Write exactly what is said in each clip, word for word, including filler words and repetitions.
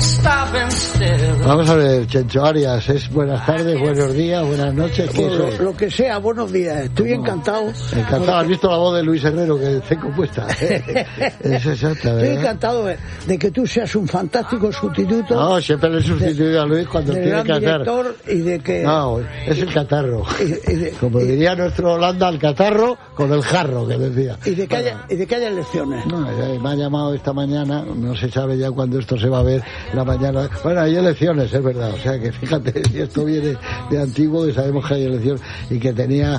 Vamos a ver, Chencho Arias, es buenas tardes, buenos días, buenas noches. ¿Qué lo, es? lo que sea, buenos días. Estoy ¿Cómo? encantado. Encantado. ¿Has visto la voz de Luis Herrero que está compuesta? Es exacta, ¿verdad? Estoy encantado de, de que tú seas un fantástico sustituto. No, siempre le he sustituido de, a Luis cuando tiene que hacer. Y de que... No, es el catarro. Y, y de, Como y, diría nuestro Holanda, el catarro con el jarro, que decía. Y de que, bueno, haya, y de que haya elecciones. No, me ha llamado esta mañana, no se sabe ya cuándo esto se va a ver, la mañana. Bueno, hay elecciones, es verdad. O sea que fíjate, si esto viene de antiguo, que sabemos que hay elecciones, y que tenía...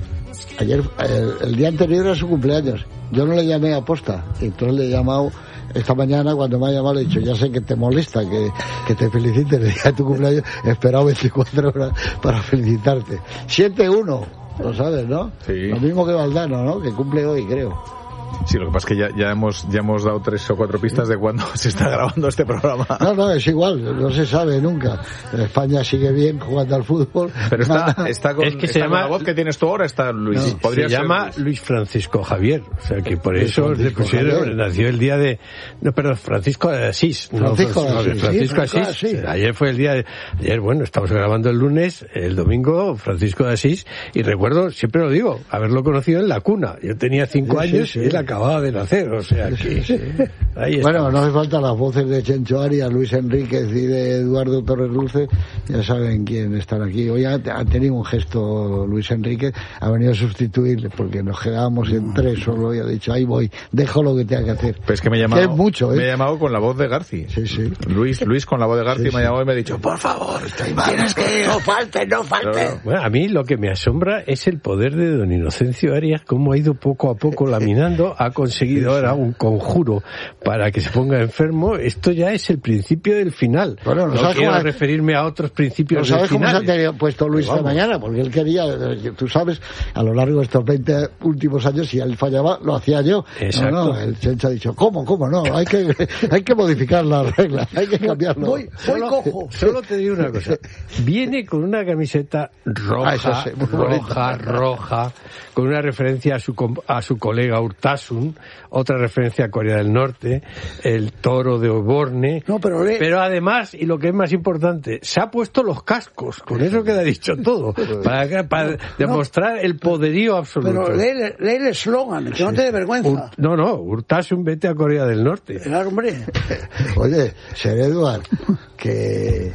Ayer, el, el día anterior era su cumpleaños. Yo no le llamé a posta, entonces le he llamado esta mañana. Cuando me ha llamado le he dicho, ya sé que te molesta que, que te felicite el día de tu cumpleaños, he esperado veinticuatro horas para felicitarte. siete uno, lo sabes, ¿no? Sí. Lo mismo que Valdano, ¿no? Que cumple hoy, creo. Sí, lo que pasa es que ya, ya hemos ya hemos dado tres o cuatro pistas de cuándo se está grabando este programa. No, no, es igual, no se sabe nunca. España sigue bien jugando al fútbol. Pero está, está con, es que está se con llama, la voz que tienes tú ahora, está Luis. No, Podría se ser llama Luis. Luis Francisco Javier, o sea que por Luis eso le Francisco pusieron, Javier. nació el día de, no, perdón, Francisco de Asís. Francisco no, de Asís. Francisco Sí, de Asís. Francisco, sí. Ayer fue el día de, ayer, bueno, estamos grabando el lunes, el domingo, Francisco de Asís, y recuerdo, siempre lo digo, haberlo conocido en la cuna. Yo tenía cinco Sí, sí, años sí. y él acababa de nacer, o sea que, ahí está. Bueno, no hace falta las voces de Chencho Arias, Luis Enríquez y de Eduardo Torres Dulce, ya saben quién están aquí. Hoy ha, ha tenido un gesto Luis Enríquez, ha venido a sustituirle porque nos quedábamos en tres solo y ha dicho, ahí voy, dejo lo que tenga que hacer. Pues es que me he llamado, Que es mucho, ¿eh? me he llamado con la voz de Garci. Sí, sí. Luis, Luis con la voz de Garci Sí, me sí. ha llamado y me ha dicho, por favor, estoy mal. Tienes que... No falte, no falte. Claro. Bueno, a mí lo que me asombra es el poder de don Inocencio Arias, cómo ha ido poco a poco laminando, ha conseguido ahora un conjuro para que se ponga enfermo. Esto ya es el principio del final. Bueno, ¿no no sabes quiero cómo ha- referirme a otros principios ¿No sabes del cómo se ha final. tenido puesto Luis esta mañana? Porque él quería, tú sabes, a lo largo de estos veinte últimos años, si él fallaba, lo hacía yo. Exacto. No, no, el Chencho ha dicho, ¿cómo, cómo no? Hay que, hay que modificar las reglas, hay que cambiarlo. Voy, voy Solo, cojo. solo te digo una cosa. Viene con una camiseta roja, Ah, eso sí, muy roja, roja, con una referencia a su com- a su colega Urtasun, otra referencia a Corea del Norte, el toro de Oborne. No, pero lee- Pero además, y lo que es más importante, se ha puesto los cascos. Con eso queda dicho todo. Para, para demostrar el poderío absoluto. Pero lee, lee el eslogan, que no te dé vergüenza. Ur- no, no, Urtasun, vete a Corea del Norte. Claro, hombre. Oye, Ser Eduard, que,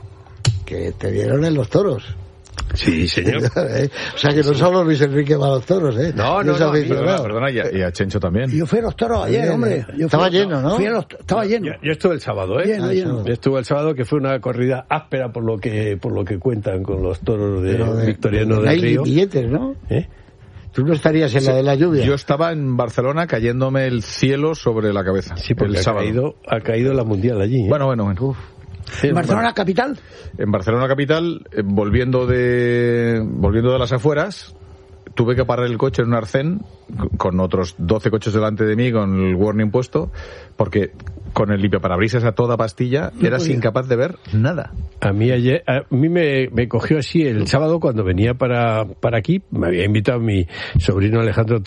que te vieron en los toros. Sí, señor. ¿Eh? O sea que no solo Luis Enrique va a los toros, ¿eh? No, no, Es no, aficionado. Perdona, perdona, y a, y a Chencho también. Yo fui a los toros ayer, Bien, hombre. eh. Yo fui Estaba a los- lleno, ¿no? Fui a los, estaba lleno. Yo, yo estuve el sábado, ¿eh? Lleno, Ah, lleno. Yo estuve el sábado, que fue una corrida áspera por lo que por lo que cuentan con los toros de Pero de- Victoriano hay del Río. billetes, ¿no? ¿Eh? Tú no estarías en la de la lluvia. Yo estaba en Barcelona cayéndome el cielo sobre la cabeza. Sí, porque el ha sábado. caído, ha caído la mundial allí. ¿eh? Bueno, bueno, bueno. Uf. Sí, Barcelona capital. En Barcelona capital, eh, volviendo de volviendo de las afueras, tuve que parar el coche en un arcén c- con otros doce coches delante de mí con el warning puesto, porque con el limpiaparabrisas a toda pastilla No eras podía. incapaz de ver nada. A mí ayer, a mí me, me cogió así el sábado cuando venía para, para aquí, me había invitado mi sobrino Alejandro